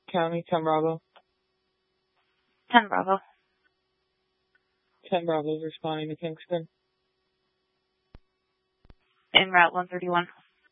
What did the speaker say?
County, 10 Bravo. 10 Bravo. 10 Bravo responding to Kingston. En route 131.